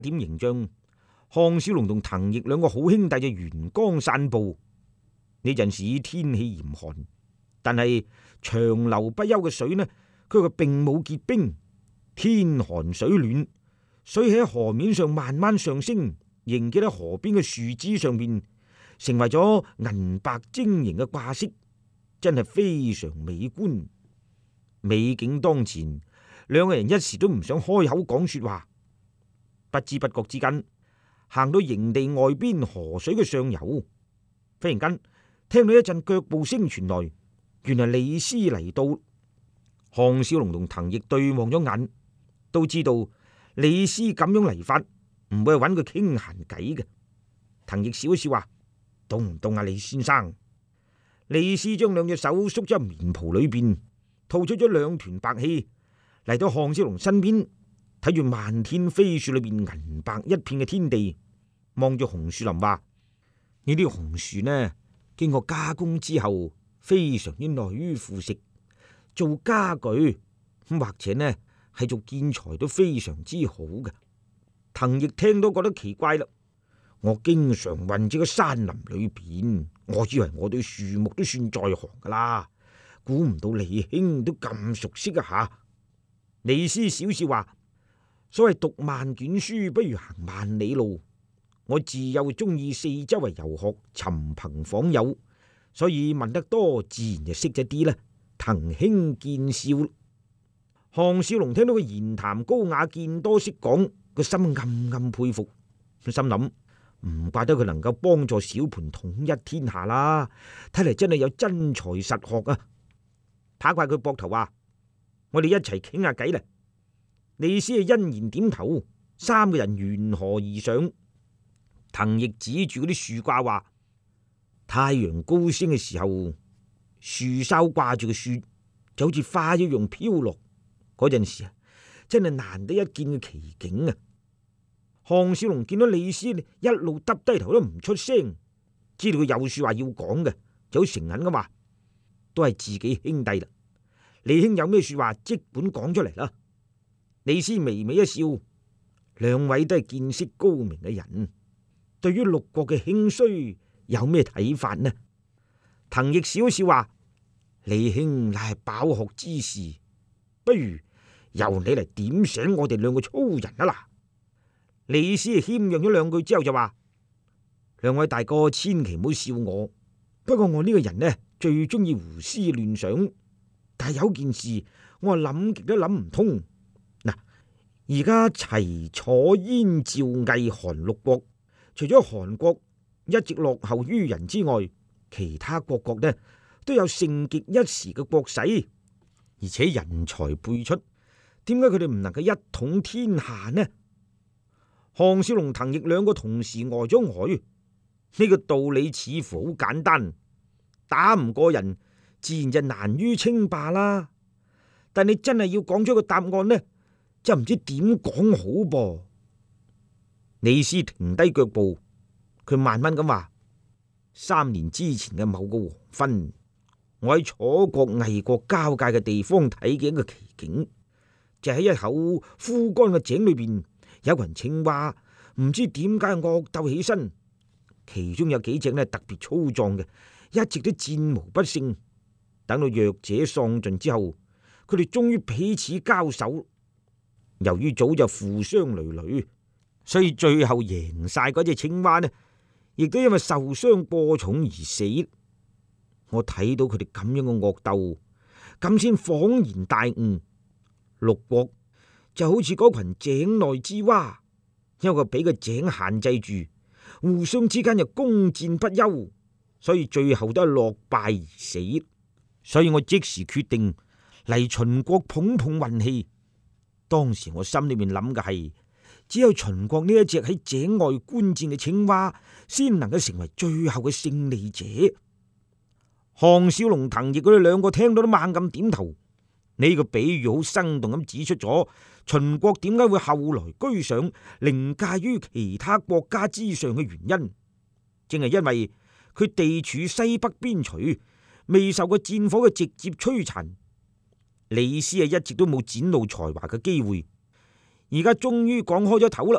點形象，項少龍同滕奕兩個好兄弟就沿江散步。呢陣時天氣嚴寒，但係長流不休嘅水呢，佢並冇結冰。天寒水暖，水喺河面上慢慢上升，凝結喺河邊嘅樹枝上面，成為咗銀白晶瑩嘅掛飾，真係非常美觀。美景當前，兩個人一時都唔想開口講說話。不知不覺之間，行到營地外邊河水嘅上游，忽然間聽到一陣腳步聲傳來，原來李斯嚟到。項少龍同滕奕對望咗眼，都知道李斯咁樣嚟法唔會係揾佢傾閒偈嘅。滕奕笑一笑話：凍唔凍啊，李先生？李斯將兩隻手縮咗入棉袍裏邊，吐出咗兩團白氣，嚟到項少龍身邊，睇住漫天飛雪裏邊銀白一片嘅天地，望住紅樹林話：呢啲紅樹呢，經過加工之後，非常之耐於腐蝕，做家具或者呢係做建材都非常之好嘅。滕奕聽到覺得奇怪啦，我經常混喺個山林裏邊，我以為我對樹木都算在行噶啦，估唔到李兄都咁熟悉啊吓。李斯笑笑話：所謂讀萬卷書不如行萬里路，我自幼中意四周圍遊學，尋朋訪友，所以問得多，自然就識咗啲啦。滕兄見笑。項少龍聽到佢言談高雅，見多識廣，個心暗暗佩服，心諗唔怪得佢能夠幫助小盤統一天下啦，睇嚟真係有真才實學啊！拍怪佢膊頭話：我哋一齊傾下偈啦！李斯係欣然點頭，三個人沿河而上。滕奕指住嗰啲樹掛話：太陽高升嘅時候，樹梢掛住嘅雪就好似花一樣飄落，嗰陣時啊，真係難得一見嘅奇景啊！項少龍見到李斯一路耷低頭都唔出聲，知道佢有說話要講嘅，就好誠懇咁話：都係自己兄弟啦，李兄有咩說話即管講出嚟啦。李斯微微一笑，兩位都係見識高明嘅人，對於六國嘅興衰有咩睇法呢？滕奕笑一笑話：李兄乃係飽學之士，不如由你嚟點醒我哋兩個粗人啊！嗱，李斯謙讓咗兩句之後就話：兩位大哥千祈唔好笑我，不過我呢個人呢最中意胡思亂想，但係有件事我係諗極都諗唔通。嗱，而家齊楚燕趙魏韓六國，除咗韓國一直落後於人之外，其他各國呢都有盛極一時嘅國勢，而且人才輩出，點解佢哋唔能夠一統天下呢？項少龍、滕奕兩個同時呆咗呆，呢個道理似乎好簡單，打唔過人，自然就難於稱霸啦。但你真係要講出個答案呢，就唔知點講好噃。李斯停低腳步，佢慢慢咁話：3年之前嘅某個黃昏，我喺楚國魏國交界嘅地方睇見一個奇景，就喺一口枯乾嘅井裏邊，有群青蛙唔知點解惡鬥起身，其中有幾隻呢特別粗壯嘅，一直都戰無不勝。等到弱者喪盡之後，佢哋終於彼此交手。由於早就負傷累累，所以最後贏晒嗰隻青蛙呢，亦都因為受傷過重而死。我睇到佢哋咁樣嘅惡鬥，咁先恍然大悟，六國就好似嗰群井內之蛙，因為俾個井限制住，互相之間又攻戰不休，所以最後都係落敗而死。所以我即時決定嚟秦國捧捧運氣。當時我心裏面諗嘅係，只有秦國呢一隻喺井外觀戰嘅青蛙，先能夠成為最後嘅勝利者。項少龍、滕奕佢哋兩個聽到都猛咁點頭。呢個比喻好生動咁指出咗秦國點解會後來居上，凌駕於其他國家之上嘅原因，正係因為佢地處西北邊陲，未受過戰火嘅直接摧殘。李斯一直都冇展露才華嘅機會，而家終於講開咗頭啦，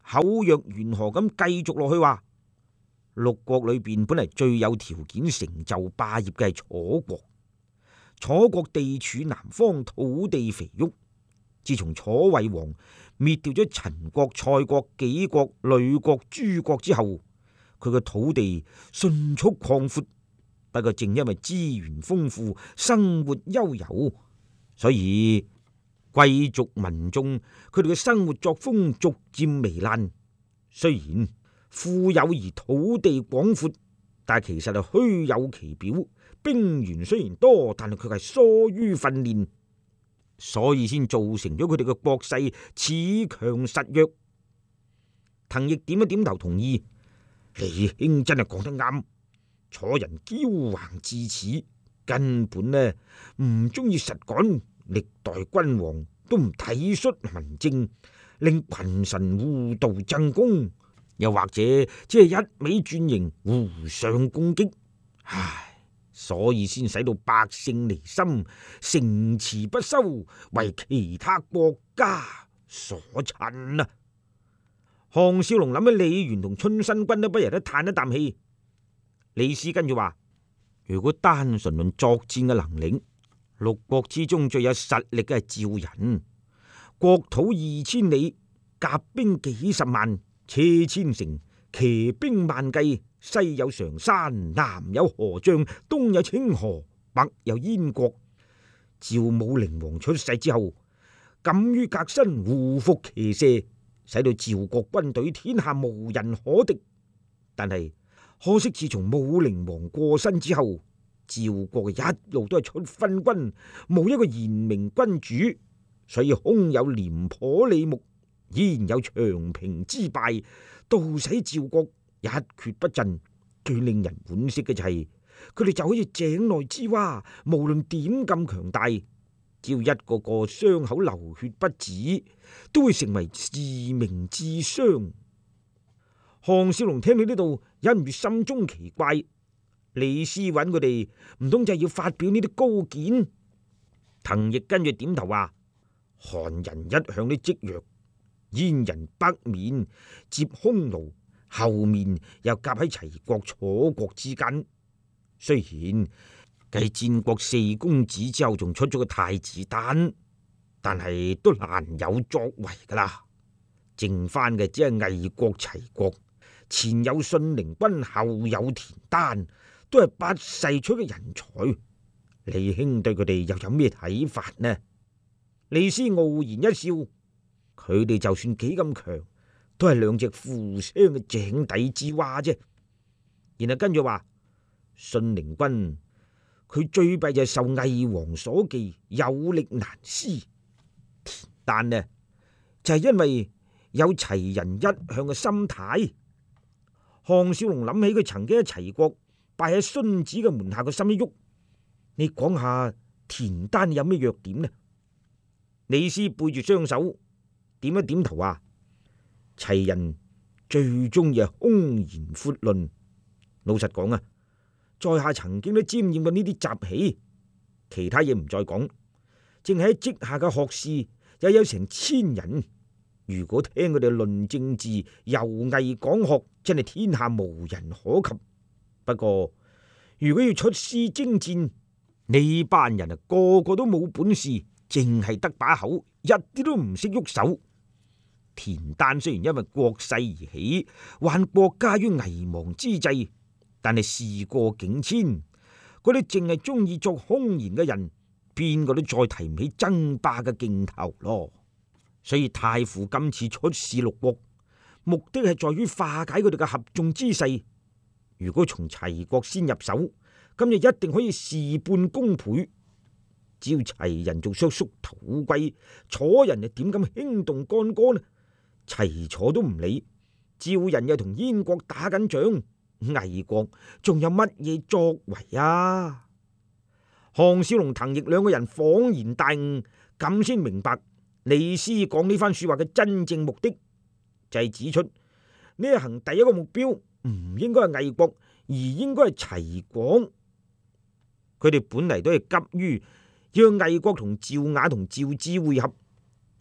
口若懸河咁繼續落去話：六國裏邊本嚟最有條件成就霸業嘅係楚國。楚國地處南方，土地肥沃。自從楚惠王滅掉咗陳國、蔡國、紀國、呂國、諸國之後，佢嘅土地迅速擴闊。不過正因為資源豐富，生活悠游，所以貴族民眾佢哋嘅生活作風逐漸糜爛。雖然富有而土地廣闊，但係其實係虛有其表。兵員雖然多，但係佢係疏於訓練，所以先造成咗佢哋嘅國勢恃強實弱。滕毅點一點頭同意，李兄真係講得啱。楚人驕橫至此，根本呢唔中意實幹，歷代君王都唔體恤民政，令群臣互道爭功，又或者只係一味轉型互相攻擊。唉，所以先使到百姓離心，城池不修，為其他國家所趁啊！項少龍諗起李元同春申君都不由得嘆一啖氣。李斯跟住話：如果單純論作戰嘅能力，六國之中最有實力嘅係趙人，國土2000里，甲兵幾十萬，車千乘，騎兵萬計，西有常山，南有河漳，東有清河，北有燕國。趙武靈王出世之後，敢於革新，胡服騎射，使到趙國軍隊天下無人可敵。但係可惜，自從武靈王過身之後，趙國一路都係出昏君，冇一個賢明君主，所以空有廉頗李牧，依然有長平之敗，導使趙國一蹶不振。最令人惋惜嘅就係佢哋就好似井內之蛙，無論點咁強大，只要一個個傷口流血不止，都會成為致命之傷。項少龍聽到呢度，忍唔住心中奇怪，李斯揾佢哋唔通就係要發表呢啲高見？滕毅跟住點頭話：韓人一向都積弱，燕人北面接匈奴，後面又夾喺齊國、楚國之間。雖然繼戰國四公子之後，仲出咗個太子丹，但係都難有作為噶啦。剩翻嘅只係魏國、齊國。前有信陵君，後有田丹，都係不世出嘅人才。李兄對佢哋又有咩睇法呢？李斯傲然一笑，佢哋就算幾咁強，都係兩隻負傷嘅井底之蛙啫。然後跟住話，信陵君佢最弊就係受魏王所忌，有力難施。田丹呢就係因為有齊人一向嘅心態。項少龍諗起佢曾經喺齊國拜喺荀子嘅門下，個心一喐。你講下田丹有咩弱點呢？李斯背住雙手點一點頭話：齊人最中意係空言闊論。老實講啊，在下曾經都沾染過呢啲習氣，其他嘢唔再講，淨係喺職下嘅學士又有成1000人。如果聽佢哋論政治、游藝講學，真係天下無人可及。不過如果要出師征戰，呢班人啊個個都冇本事，淨係得把口，一啲都唔識喐手。田丹雖然因為國勢而起，還國家於危亡之際，但係事過境遷，嗰啲淨係中意作空言嘅人，邊個都再提唔起爭霸嘅勁頭咯。所以太傅今次出使六國，目的係在於化解佢哋嘅合縱之勢。如果從齊國先入手，咁就一定可以事半功倍。只要齊人做縮縮土龜，楚人又點敢輕動干戈呢？齊楚都唔理，趙人又同燕國打緊仗，魏國仲有乜嘢作為啊？項少龍、滕毅兩個人恍然大悟，咁先明白李斯講呢番說話嘅真正目的，就係指出呢一行第一個目標唔應該係魏國，而應該係齊國。佢哋本嚟都係急於讓魏國同趙雅同趙志會合，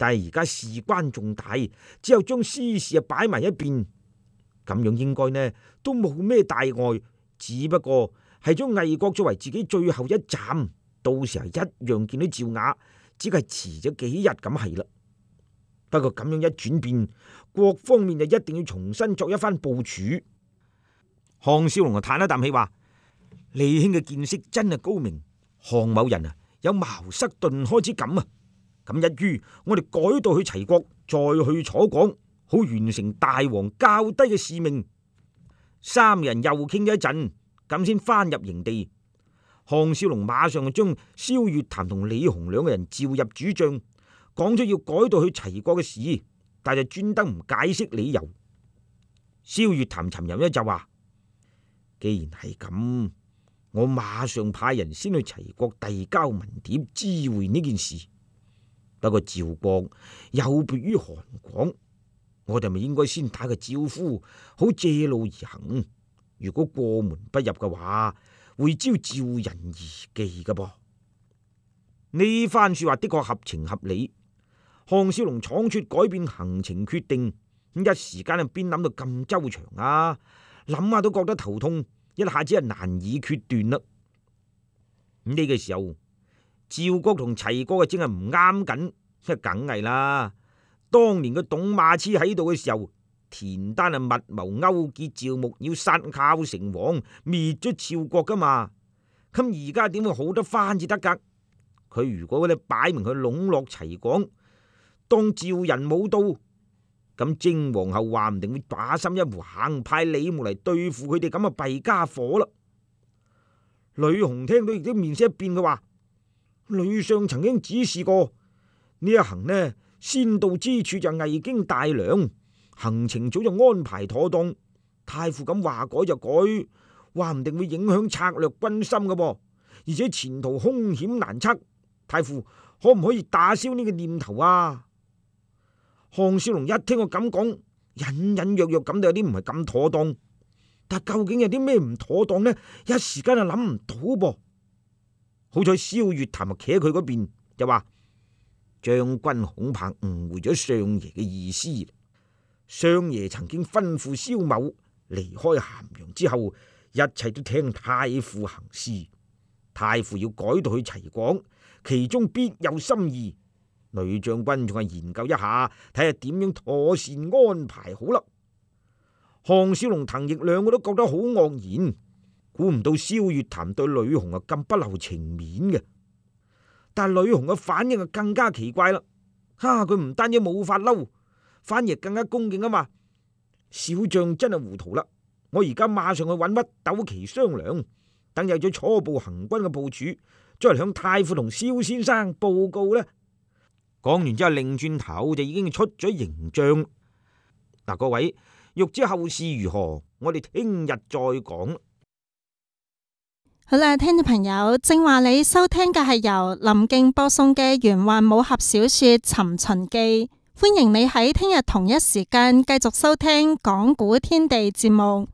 但係而家事關重大，只有將私事擺埋一邊，咁樣應該呢都冇咩大礙，只不過係將魏國作為自己最後一站，到時候一樣見到趙雅，只係遲咗幾日咁係啦。不過咁樣一轉變，各方面就一定要重新作一番部署。項少龍就嘆一啖氣話：李兄嘅見識真係高明，項某人啊有茅塞頓開之感啊！咁一於我哋改道去齊國，再去楚廣，好完成大王交低嘅使命。三人又傾咗一陣，咁先翻入營地。項少龍馬上就將蕭月潭同李鴻兩個人召入主帳，講咗要改道去齊國嘅事，但係專登唔解釋理由。蕭月潭沉吟一就話：既然係咁，我馬上派人先去齊國遞交文牒，知會呢件事。不過趙國有別於韓廣，我哋咪應該先打個招呼，好借路而行。如果過門不入嘅話，會招趙人疑忌噶噃。呢番說話的確合情合理。項少龍倉促改變行程決定，一時間啊邊諗到咁周詳啊，諗下都覺得頭痛，一下子係難以決斷啦。呢個時候，趙國同齊國啊正係唔啱緊，梗係啦。當年個董馬痴喺度嘅時候，田單啊密謀勾結趙牧，要殺寇成王，滅咗趙國噶嘛。咁而家點會好得翻至得噶？佢如果你擺明去籠絡齊廣，當趙人冇到，咁征皇后話唔定會把心一橫，派李牧嚟對付佢哋，咁啊弊家伙啦。呂紅聽到亦都面色一變，佢話：呂相曾經指示過呢一行呢，先到之處就未經大量，行程早就安排妥當。太傅咁話改就改，話唔定會影響策略軍心噶噃，而且前途凶險難測。太傅可唔可以打消呢個念頭啊？項少龍一聽我咁講，隱隱約約咁都有啲唔係咁妥當。但究竟有啲咩唔妥當呢？一時間就諗唔到噃。好彩蕭月潭啊企喺佢嗰邊，就話將軍恐怕誤會咗相爺嘅意思。相爺曾經吩咐蕭某離開咸陽之後，一切都聽太傅行事。太傅要改道去齊廣，其中必有心意。呂將軍仲係研究一下，睇下點樣妥善安排好啦。項少龍、滕毅兩個都覺得好愕然，估唔到蕭月潭對呂紅啊咁不留情面嘅。但係呂紅嘅反應啊更加奇怪啦，佢唔單止冇發嬲，反而更加恭敬啊嘛。小將真係糊塗啦，我而家馬上去揾屈鬥旗商量，等有咗初步行軍嘅部署，再嚟向太傅同蕭先生報告呢。講完之後，擰轉頭就已經出咗營帳。嗱，各位欲知後事如何，我哋聽日再講。 好啦，聽眾朋友，正話你收聽嘅係由林敬播送嘅玄幻武俠小說《尋秦記》，歡迎你喺聽日同一時間繼續收聽講古天地節目。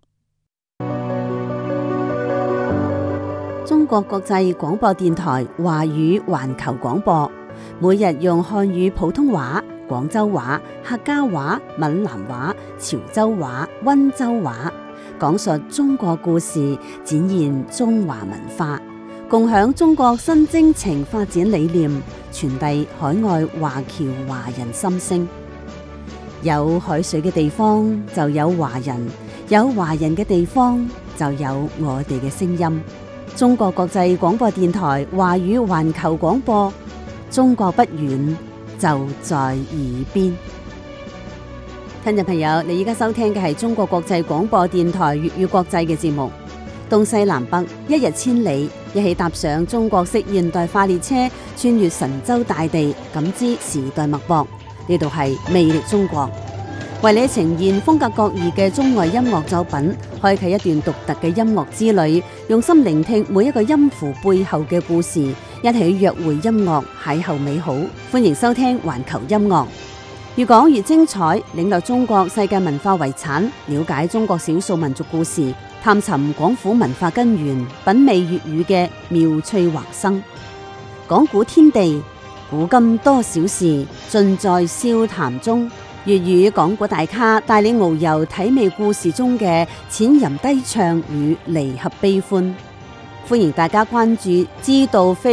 中國國際廣播電台華語環球廣播，每日用漢語、普通話、廣州話、客家話、閩南話、潮州話、溫州話，講述中國故事，展現中華文化，共享中國新征程發展理念，傳遞海外華僑華人心聲。有海水嘅地方就有華人，有華人嘅地方就有我哋嘅聲音。中國國際廣播電台華語環球廣播，中國不遠，就在耳邊。聽眾朋友，你依家收聽嘅係中國國際廣播電台粵語國際嘅節目。東西南北，一日千里，一起踏上中國式現代化列車，穿越神州大地，感知時代脈搏。呢度係魅力中國，為你呈現風格各異嘅中外音樂作品，開啟一段獨特嘅音樂之旅，用心聆聽每一個音符背後嘅故事，一起約會音樂，邂逅美好。歡迎收聽環球音樂，越講越精彩，領略中國世界文化遺產，了解中國少數民族故事，探尋廣府文化根源，品味粵語嘅妙趣橫生。講古天地， 古今多少事，盡在笑談中。粵語講古大咖帶你遨遊體味故事中嘅淺吟低唱與離合悲歡。歡迎大家關注知道非